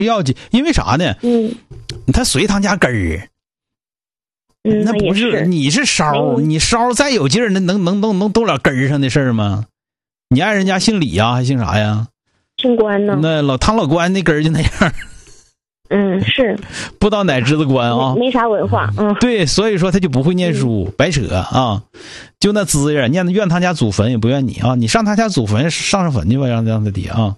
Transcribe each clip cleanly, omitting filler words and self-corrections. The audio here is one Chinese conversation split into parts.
要紧，因为啥呢？他随他家根儿。那不是你是梢，你梢再有劲儿，那能动了根儿上的事儿吗？你爱人家姓李呀，还姓啥呀？ 姓关呢。 那唐老关那根儿就那样。 是不到哪枝子关啊， 没啥文化。 对，所以说他就不会念书，白扯啊！就那滋样，念怨他家祖坟也不怨你啊！你上他家祖坟上坟去吧，让他爹啊！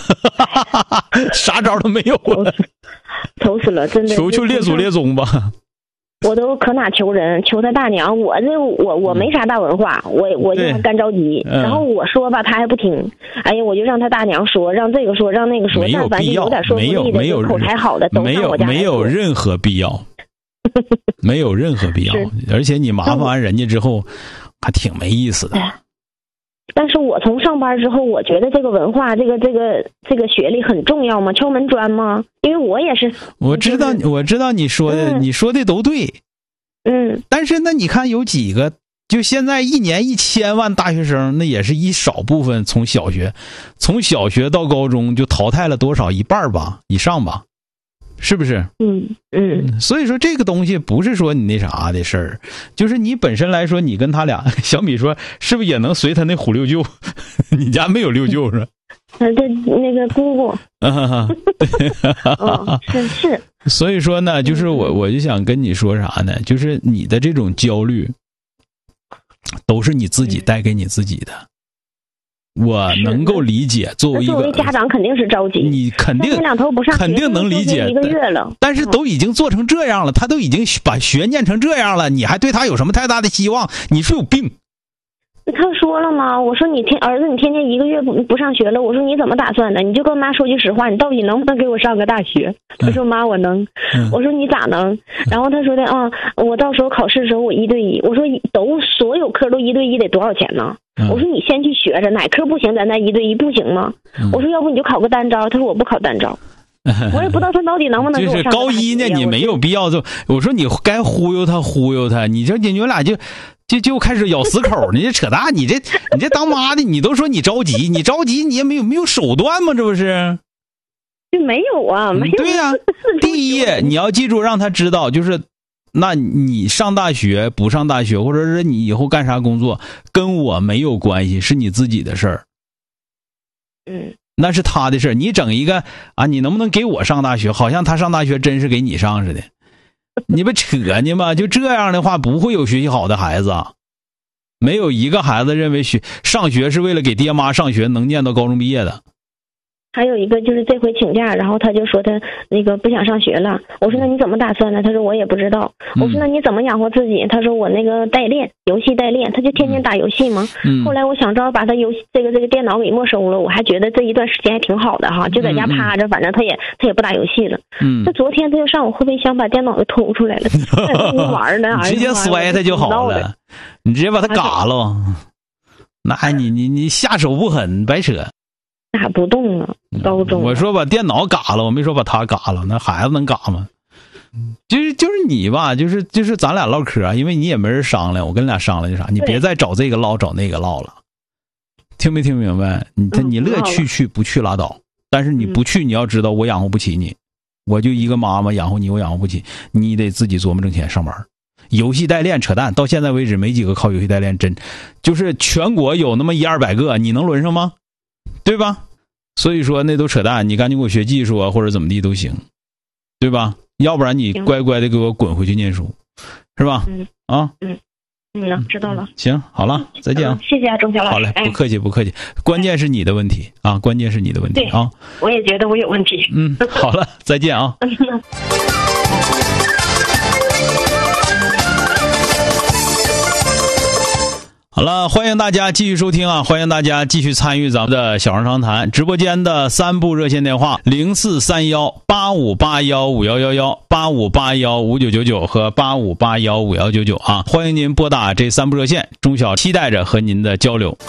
啥招都没有啊！ 愁死了，真的。 求列祖列宗吧！ 我都可哪求人，求他大娘。我没啥大文化，我就干着急。然后我说吧，他还不听。哎呀，我就让他大娘说，让这个说，让那个说，但凡有点说服力的、有口才好的，都上我家来说。 没有任何必要，没有任何必要。而且你麻烦完人家之后，还挺没意思的。 但是我从上班之后，我觉得这个文化，这个学历很重要吗？敲门砖吗？因为我也是， 我知道你说的，你说的都对。但是那你看有几个，就现在1年1000万大学生，那也是一少部分从小学到高中就淘汰了多少一半吧以上吧，是不是？所以说这个东西不是说你那啥的事儿，就是你本身来说，你跟他俩，小米说是不是也能随他那虎六舅？你家没有六舅是吧？ 对，那个姑姑。是。 所以说呢，就是我就想跟你说啥呢？就是你的这种焦虑，都是你自己带给你自己的。我能够理解，作为家长肯定是着急， 你肯定两头不上， 肯定能理解。 1个月了， 但是都已经做成这样了，他都已经把学念成这样了，你还对他有什么太大的希望？你是有病。 他说了吗？我说儿子，你天天1个月不上学了。我说你怎么打算的？你就跟妈说句实话，你到底能不能给我上个大学？他说妈，我能。我说你咋能？然后他说的我到时候考试的时候我1对1。我说所有科都1对1得多少钱呢？我说你先去学着，哪科不行咱再1对1不行吗？我说要不你就考个单招。他说我不考单招。我也不知道他到底能不能给我上个大学。 就是高一呢，你没有必要我说你该忽悠他，你们俩就开始咬死口，你这扯淡，你这当妈的，你都说你着急，你也没有手段吗？这不是？ 就没有啊，没有。 对呀，第一，你要记住，让他知道，就是那你上大学不上大学，或者是你以后干啥工作，跟我没有关系，是你自己的事儿。那是他的事儿。你整一个你能不能给我上大学？好像他上大学真是给你上似的。你不扯呢吗？就这样的话，不会有学习好的孩子。没有一个孩子认为上学是为了给爹妈上学能念到高中毕业的。 还有一个就是这回请假，然后他就说他那个不想上学了。我说那你怎么打算呢？他说我也不知道。我说那你怎么养活自己？他说我那个游戏代练，他就天天打游戏嘛。后来我想着把他这个电脑给没收了，我还觉得这一段时间还挺好的哈，就在家趴着，反正他也不打游戏了。他昨天他就上我后备箱把电脑给偷出来了，在那玩呢， 直接摔他就好了，你直接把他嘎了。那你下手不狠，白扯。 打不动啊，高中。 我说把电脑嘎了，我没说把他嘎了，那孩子能嘎吗？就是你吧，就是咱俩唠嗑，因为你也没人商量，我跟你俩商量就啥，你别再找这个唠找那个唠了，听没听明白？你乐去不去拉倒，但是你不去，你要知道我养活不起你，我就一个妈妈养活你，我养活不起，你得自己琢磨挣钱上班。游戏代练扯淡，到现在为止没几个靠游戏代练，真就是全国有那么100-200个，你能轮上吗？对吧？所以说那都扯淡，你赶紧给我学技术啊，或者怎么地都行，对吧？要不然你乖乖的给我滚回去念书，是吧？ 知道了。 行，好了，再见啊！ 谢谢啊，钟晓老师。 好嘞，不客气不客气。关键是你的问题啊，关键是你的问题啊。 我也觉得我有问题。 好了，再见啊。好了，欢迎大家继续收听啊！欢迎大家继续参与咱们的小人长谈直播间的3部热线电话：043185815111、85815999和85815199啊！欢迎您拨打这3部热线，钟晓期待着和您的交流。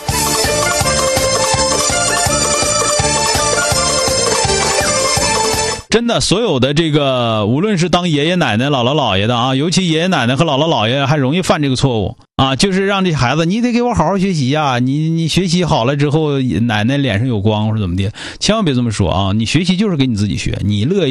真的，所有的这个，无论是当爷爷奶奶、姥姥姥爷的啊，尤其爷爷奶奶和姥姥姥爷还容易犯这个错误啊，就是让这孩子，你得给我好好学习啊，你学习好了之后，奶奶脸上有光或者怎么的，千万别这么说啊！你学习就是给你自己学，你乐意。